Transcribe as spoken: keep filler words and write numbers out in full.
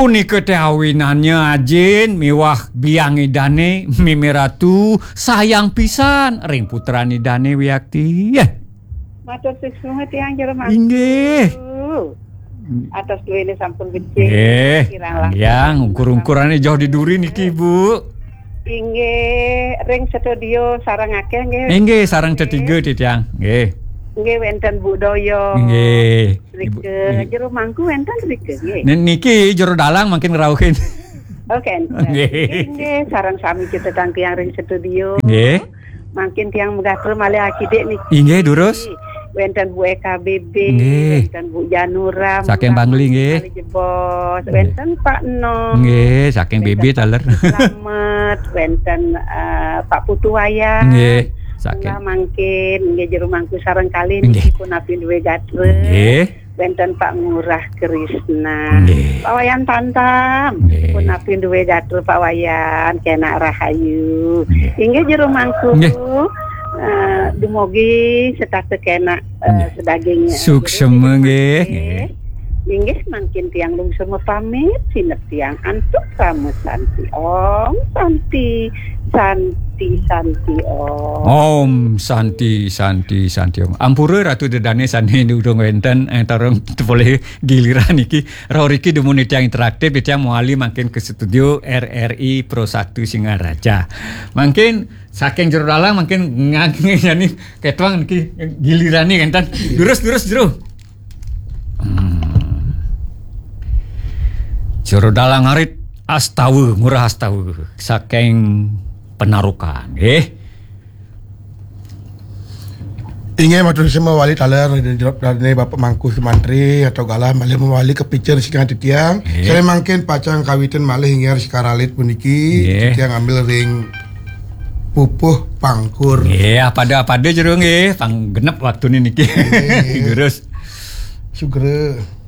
Punika teh awinannya Ajin miwah biang idane Mimi Ratu sayang pisan ring putrani dane Wiyakti. Ya. Matur suwun tiyang jero mangku. Inggih. Atas duwene sampun becik. Nggih. Yang ukur-ukurane jauh di duri niki Bu. Inggih, ring studio sareng akeh nggih. Inggih, sareng ketiga tiyang. Nggih. Nggih wonten budaya. Nggih. Rike jero mangku wonten rike nggih. Niki jero dalang makin ngrauhin. Oke. Nggih. Nggih, sareng sami cetang tiyang ring studio. Nggih. Makin tiang megakel malih akidek niki. Inggih durus. Wenten Bu Eka B B, wenten Bu Janura, saking Bangli nggih. Jebos, wenten Pak No. Nggih, saking B B taler. Slamet, wenten uh, Pak Putu Wayang. Nggih, saking mangkin nggih jero mangku sareng kali niki pun api duwe gatre. Nggih. Wenten Pak Ngurah Krisna. Nggih. Pak Wayan Tantam. Pun api duwe gatre Pak Wayan kena rahayu. Inggih jero mangku. Uh, dumugi setak kena uh, sedagingnya suksema nggih. Inggih mangkin tiang lungsur pamit sinep tiang antuk kamu santi om santi santi santi om om santi santi santi om ampura Ratu Dedane sane udung wenten entareng boleh giliran iki ro iki dumuni tiang interaktif tiang muali makin ke studio R R I Pro satu Singaraja makin saking jero dalang makin ngangge yani ketwang iki gilirani enten durus-durus jero hmm. Jero dalang arit astawu murah astawu saking penarukan nggih. Ingin matur semua wali taler dari Bapak Mangku Sumantri atau galah malih mewali ke picture sing tiang. Saya mangkin pacang kawitan malih hingar sikaralit puniki tiang ambil ring pupuh pangkur. Nggih, pada-pada jero nggih, pang genep waktune niki. Terus sugere